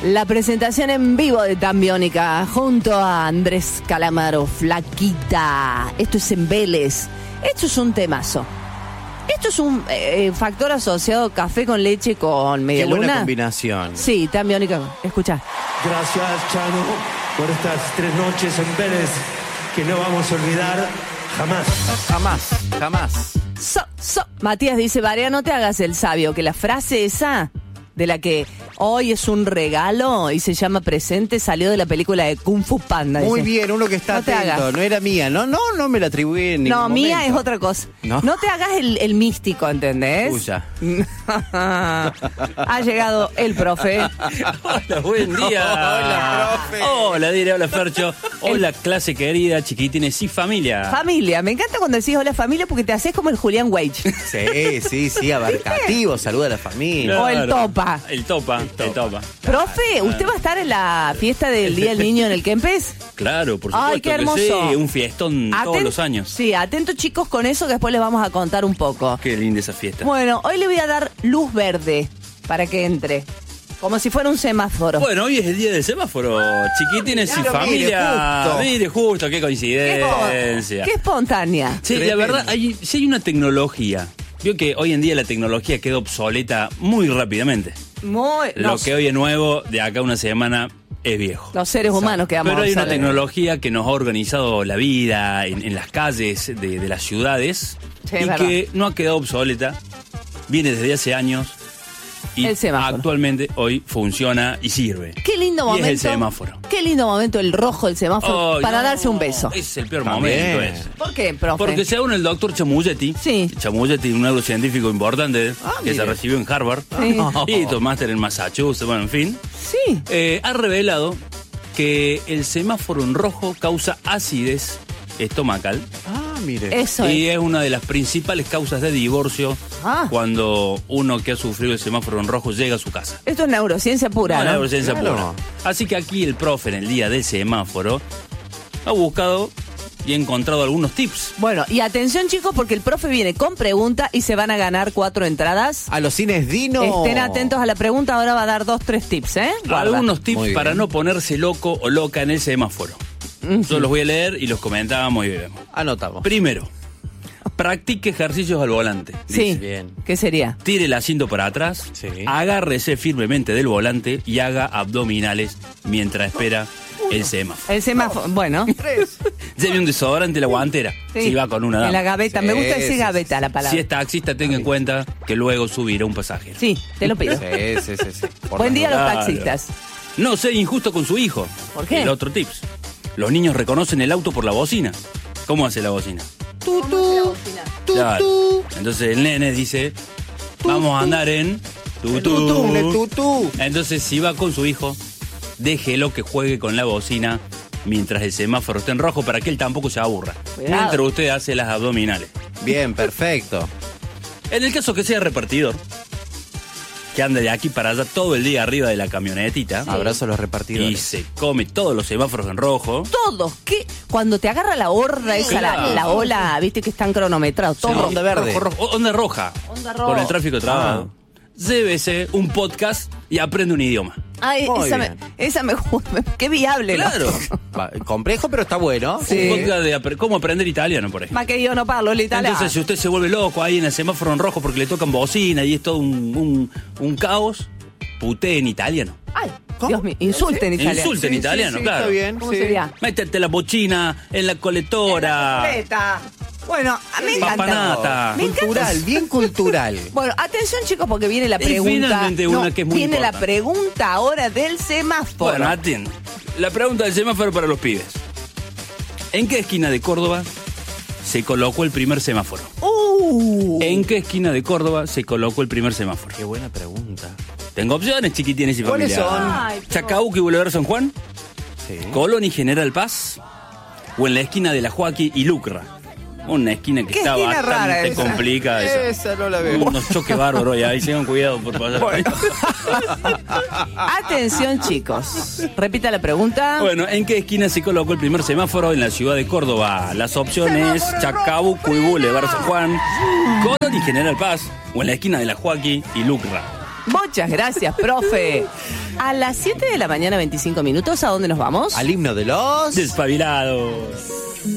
La presentación en vivo de Tan Biónica junto a Andrés Calamaro, Flaquita. Esto es en Vélez. Esto es un temazo. Esto es un factor asociado café con leche con media luna. Qué buena combinación. Sí, Tan Biónica. Escucha. Gracias, Chano, por estas 3 noches en Vélez que no vamos a olvidar jamás. Matías dice, Varea, no te hagas el sabio, que la frase esa de la que hoy es un regalo y se llama presente salió de la película de Kung Fu Panda. Muy dice. bien, uno que está No te atento. hagas. No era mía. No me la atribuí en ningún No, mía momento. es otra cosa. No. No te hagas el místico, ¿entendés? Tuya. Ha llegado el profe. Hola, buen día. Hola, profe. Hola, Dire, hola, Fercho. Hola, clase querida, chiquitines y familia. Familia, me encanta cuando decís hola familia porque te haces como el Julián Wage. Sí, abarcativo. Saluda a la familia. O el topa. El topa. Profe, ¿usted va a estar en la fiesta del Día del Niño en el Kempes? Claro, por supuesto. Ay, qué que hermoso. sí, un fiestón todos los años. Sí, atento chicos con eso que después les vamos a contar un poco. Qué linda esa fiesta. Bueno, hoy le voy a dar luz verde para que entre. Como si fuera un semáforo. Bueno, hoy es el día del semáforo. Chiquitines y claro, familia. mire, Justo, qué coincidencia. Qué espontánea. Sí, la verdad, sí hay una tecnología. Vio que hoy en día la tecnología queda obsoleta muy rápidamente. Lo que hoy es nuevo, de acá a una semana, es viejo. Los seres humanos que vamos Pero hay a una tecnología que nos ha organizado la vida en las calles de las ciudades Sí, y verdad. que no ha quedado obsoleta, viene desde hace años y El semáforo. actualmente hoy funciona y sirve. Qué lindo Y momento. es el semáforo. Qué lindo momento el rojo del semáforo para Ay, darse no, un beso. Es el peor También. momento ese. ¿Por qué, profe? Porque según el doctor Chamulletti, Sí. Chamulletti, un neurocientífico importante que mire. se recibió en Harvard Sí. y hizo máster en Massachusetts, bueno, en fin, Sí. ha revelado que el semáforo en rojo causa acidez estomacal Mire. Eso y es. es una de las principales causas de divorcio Ah. cuando uno que ha sufrido el semáforo en rojo llega a su casa. Esto es neurociencia pura, Una ¿no? neurociencia Claro. pura. Así que aquí el profe en el día del semáforo ha buscado y ha encontrado algunos tips. Bueno, y atención chicos porque el profe viene con pregunta y se van a ganar 4 entradas. A los cines Dino. Estén atentos a la pregunta, ahora va a dar 2, 3 tips, ¿eh? Guarda. Algunos tips Muy para bien. no ponerse loco o loca en el semáforo. Yo los voy a leer y los comentábamos y vemos. Anotamos. Primero, practique ejercicios al volante. Sí. Dice. Bien. ¿Qué sería? Tire el asiento para atrás, Sí. agárrese firmemente del volante y haga abdominales mientras espera el semáforo. El semáforo, bueno. Lleve un desodorante en la guantera, Sí. si va con una En la dama. gaveta, Sí, me gusta decir sí, gaveta la palabra. Si es taxista, tenga en cuenta que luego subirá un pasajero. Sí, te lo pido. Sí. Por Buen día a los Claro. taxistas. No sea injusto con su hijo. ¿Por qué? El otro tips. Los niños reconocen el auto por la bocina. ¿Cómo hace la bocina? Claro. Entonces el nene dice, vamos a andar en tutú. Entonces si va con su hijo, déjelo que juegue con la bocina mientras el semáforo esté en rojo para que él tampoco se aburra. Cuidado. Mientras usted hace las abdominales. Bien, perfecto. En el caso que sea repartidor, que anda de aquí para allá todo el día arriba de la camionetita Abrazo a los y repartidores. se come todos los semáforos en rojo. Todos, ¿qué? Cuando te agarra la horda esa, Claro. la ola, viste que están cronometrados, Sí. todos. Onda verde. Onda roja. Onda roja. Con el tráfico trabado. Llévese un podcast y aprende un idioma. Ay, Muy esa me gusta. Qué viable, ¿no? Claro. Complejo, pero está bueno. Sí. Un podcast de cómo aprender italiano, por ejemplo. Más que yo no parlo el italiano. Entonces, si usted se vuelve loco ahí en el semáforo en rojo porque le tocan bocina y es todo un caos, putee en italiano. Ay, ¿Cómo? Dios mío, insulte en italiano. Insulte en italiano, claro. Está bien. ¿Cómo sí. sería? Métete la bocina en la colectora. Completa. Bueno, me encanta. Papanata. Me encanta. Cultural, bien cultural. Bueno, atención chicos porque viene la Y pregunta. finalmente una que es muy viene importante. la pregunta ahora del semáforo. Bueno, atiende. La pregunta del semáforo para los pibes. ¿En qué esquina de Córdoba se colocó el primer semáforo? ¿En qué esquina de Córdoba se colocó el primer semáforo? Qué buena pregunta. Tengo opciones, chiquitines y ¿Cuáles familia. son? Ay, Chacabuco y Boulevard San Juan, Sí. Colón y General Paz, o en la esquina de La Joaquín y Lucra. Una esquina que ¿Qué está esquina rara bastante esa? complicada esa. Esa no la veo. Unos choques bárbaros y ahí tengan cuidado por pasar. Atención chicos. Repita la pregunta. Bueno, ¿en qué esquina se colocó el primer semáforo en la ciudad de Córdoba? Las opciones: Chacabuco y Boulevard San Juan, Colón y General Paz, o en la esquina de La Joaquín y Lucra. Vos Muchas gracias, profe. A las 7 de la mañana, 25 minutos, ¿a dónde nos vamos? Al himno de los... Despabilados.